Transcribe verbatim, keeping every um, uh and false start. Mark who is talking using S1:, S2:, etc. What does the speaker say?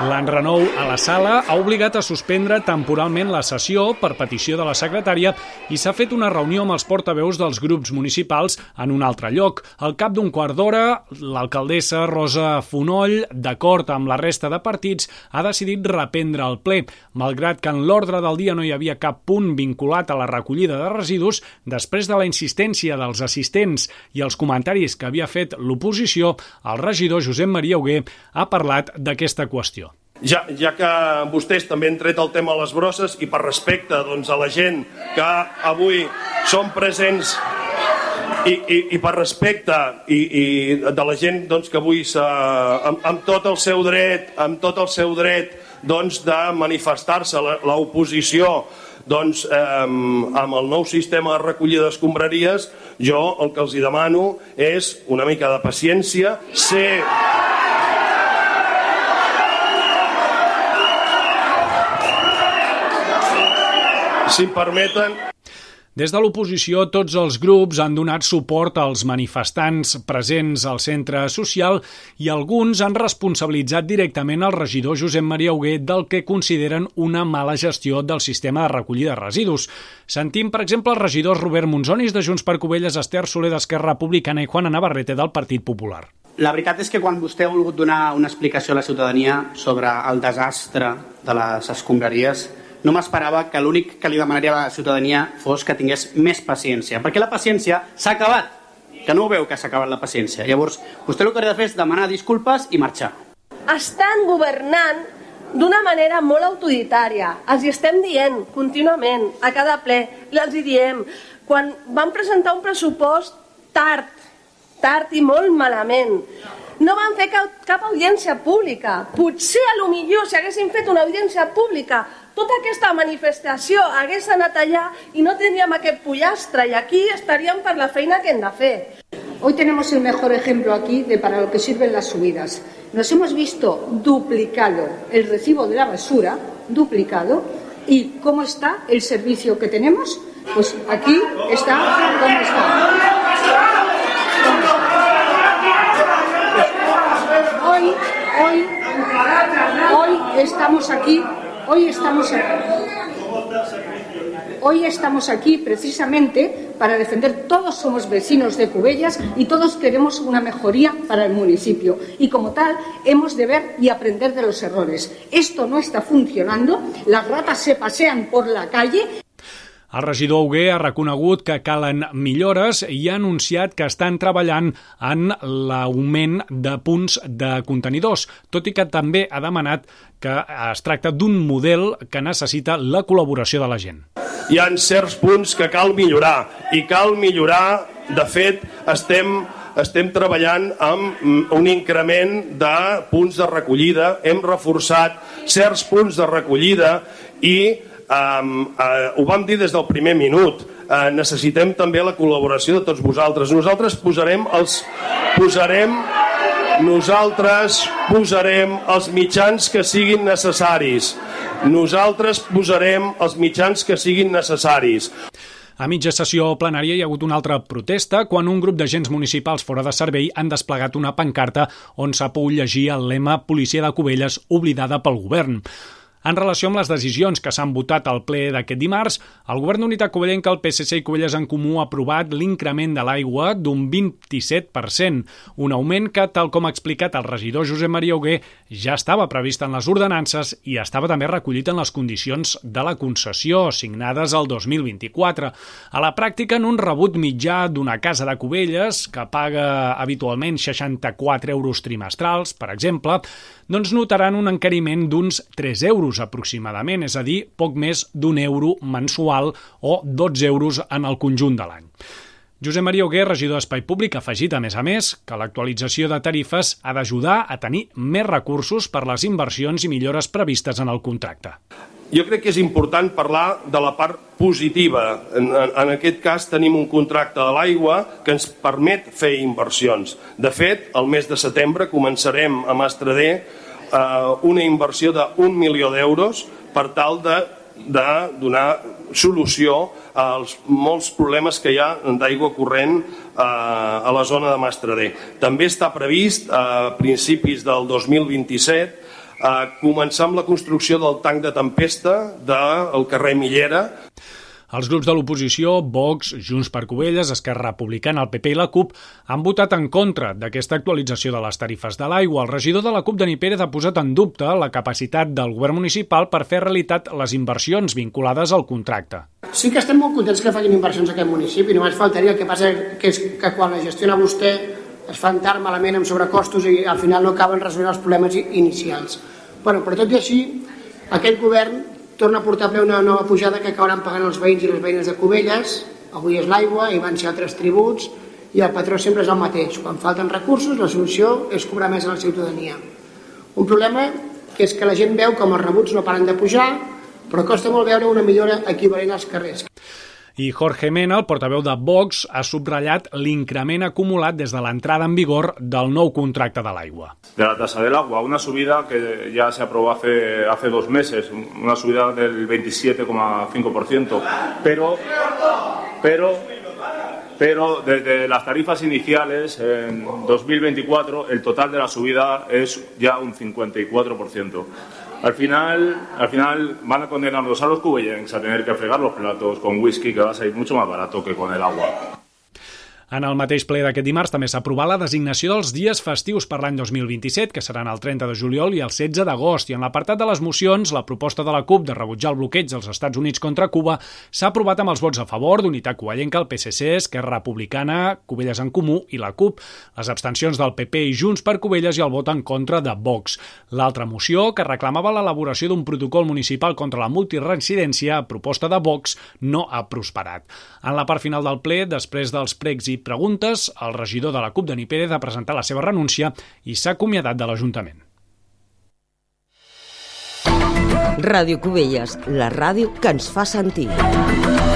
S1: L'enrenou a la sala ha obligat a suspendre temporalment la sessió per petició de la secretària i s'ha fet una reunió amb els portaveus dels grups municipals en un altre lloc. Al cap d'un quart d'hora, l'alcaldessa Rosa Fonoll, d'acord amb la resta de partits, ha decidit reprendre el ple. Malgrat que en l'ordre del dia no hi havia cap punt vinculat a la recollida de residus, després de la insistència dels assistents i els comentaris que havia fet l'oposició, el regidor Josep Maria Hugué ha parlat d'aquesta qüestió.
S2: Ja, ja que vostès també han tret el tema a les brosses i per respecte doncs, a la gent que avui són presents i, i, i per respecte i, i de la gent doncs, que avui amb, amb tot el seu dret amb tot el seu dret doncs, de manifestar-se l'oposició doncs, eh, amb el nou sistema de recollida d'escombraries, jo el que els hi demano és una mica de paciència, ser... Si em permeten...
S1: Des de l'oposició, tots els grups han donat suport als manifestants presents al centre social i alguns han responsabilitzat directament el regidor Josep Maria Hugué del que consideren una mala gestió del sistema de recollida de residus. Sentim, per exemple, els regidors Robert Monzonis de Junts per Cubelles, Esther Soler d'Esquerra Republicana i Juana Navarrete del Partit Popular.
S3: La veritat és que quan vostè ha volgut donar una explicació a la ciutadania sobre el desastre de les escombraries, no m'esperava que l'únic que li demanaria a la ciutadania fos que tingués més paciència, perquè la paciència s'ha acabat, que no ho veu que s'ha acabat la paciència. Llavors, vostè el que hauria de fer és demanar disculpes i marxar.
S4: Estan governant d'una manera molt autoritària. Els hi estem dient contínuament, a cada ple, els hi diem. Quan van presentar un pressupost tard, tard i molt malament, no van fer cap, cap audiència pública. Potser, a lo millor, si haguessin fet una audiència pública, tota aquesta manifestació hagués anat allà i no tindríem aquest pollastre i aquí estaríem per la feina que hem de fer.
S5: Hoy tenemos el mejor ejemplo aquí de para lo que sirven las subidas. Nos hemos visto duplicado el recibo de la basura, duplicado, y ¿cómo está el servicio que tenemos? Pues aquí está como está. Hoy, hoy, hoy estamos aquí, hoy estamos aquí. Hoy estamos aquí precisamente para defender, todos somos vecinos de Cubellas y todos queremos una mejoría para el municipio y como tal hemos de ver y aprender de los errores. Esto no está funcionando, las ratas se pasean por la calle.
S1: El regidor Hugué ha reconegut que calen millores i ha anunciat que estan treballant en l'augment de punts de contenidors, tot i que també ha demanat que es tracta d'un model que necessita la col·laboració de la gent.
S2: Hi ha certs punts que cal millorar i cal millorar, de fet, estem, estem treballant amb un increment de punts de recollida, hem reforçat certs punts de recollida i Um, uh, ho vam dir des del primer minut, uh, necessitem també la col·laboració de tots vosaltres. Nosaltres posarem els posarem nosaltres posarem els mitjans que siguin necessaris. Nosaltres posarem els mitjans que siguin necessaris.
S1: A mitja sessió plenària hi ha hagut una altra protesta quan un grup d'agents municipals fora de servei han desplegat una pancarta on s'ha pogut llegir el lema "Policia de Cubelles oblidada pel govern". En relació amb les decisions que s'han votat al ple d'aquest dimarts, el Govern d'Unitat Covellenca, el P S C i Cubelles en Comú ha aprovat l'increment de l'aigua d'un vint-i-set per cent, un augment que, tal com ha explicat el regidor Josep Maria Hugué, ja estava previst en les ordenances i estava també recollit en les condicions de la concessió signades el dos mil vint-i-quatre. A la pràctica, en un rebut mitjà d'una casa de Cubelles, que paga habitualment seixanta-quatre euros trimestrals, per exemple, doncs notaran un encariment d'uns tres euros aproximadament, és a dir, poc més d'un euro mensual o dotze euros en el conjunt de l'any. Josep Maria Hugué, regidor d'Espai Públic, ha afegit, a més a més, que l'actualització de tarifes ha d'ajudar a tenir més recursos per les inversions i millores previstes en el contracte.
S2: Jo crec que és important parlar de la part positiva. En, en aquest cas tenim un contracte de l'aigua que ens permet fer inversions. De fet, el mes de setembre començarem a Mastradé eh, una inversió d'un milió d'euros per tal de, de donar solució als molts problemes que hi ha d'aigua corrent eh, a la zona de Mastradé. També està previst a principis del dos mil vint-i-set eh, començar amb la construcció del tanc de tempesta del carrer Millera.
S1: Els grups de l'oposició, Vox, Junts per Cubelles, Esquerra Republicana, el P P i la CUP han votat en contra d'aquesta actualització de les tarifes de l'aigua. El regidor de la CUP, Dani Pérez, ha posat en dubte la capacitat del govern municipal per fer realitat les inversions vinculades al contracte.
S6: Sí que estem molt contents que facin inversions a aquest municipi, només faltaria. El que passa que és que quan la gestiona vostè es fan tard, malament, amb sobrecostos i al final no acaben resolent els problemes inicials. Bueno, però tot i així, aquest govern torna a portar a ple una nova pujada que acabaran pagant els veïns i les veïnes de Cubelles. Avui és l'aigua i van ser altres tributs i el patró sempre és el mateix. Quan falten recursos, la solució és cobrar més a la ciutadania. Un problema que és que la gent veu com els rebuts no paren de pujar, però costa molt veure una millora equivalent als carrers.
S1: I Jorge Mena, el portaveu de Vox, ha subratllat l'increment acumulat des de l'entrada en vigor del nou contracte de l'aigua.
S7: De la tasa del agua, una subida que ya se aprobó hace, hace dos meses, una subida del veintisiete coma cinco por ciento, pero, pero, pero desde las tarifas iniciales en dos mil veinticuatro el total de la subida es ya un cincuenta y cuatro por ciento. Al final, al final van a condenarnos a los cubellencs a tener que fregar los platos con whisky, que va a salir mucho más barato que con el agua.
S1: En el mateix ple d'aquest dimarts també s'ha aprovat la designació dels dies festius per l'any dos mil vint-i-set, que seran el trenta de juliol i el setze d'agost. I en l'apartat de les mocions, la proposta de la CUP de rebutjar el bloqueig dels Estats Units contra Cuba s'ha aprovat amb els vots a favor d'Unitat Covellenca, el P S C, Esquerra Republicana, Cubelles en Comú i la CUP, les abstencions del P P i Junts per Cubelles i el vot en contra de Vox. L'altra moció, que reclamava l'elaboració d'un protocol municipal contra la multiresidència, a proposta de Vox, no ha prosperat. En la part final del ple, després dels pregs i preguntes, el regidor de la CUP, Dani Pérez, ha presentat la seva renúncia i s'ha acomiadat de l'Ajuntament.
S8: Ràdio Cubelles, la ràdio que ens fa sentir.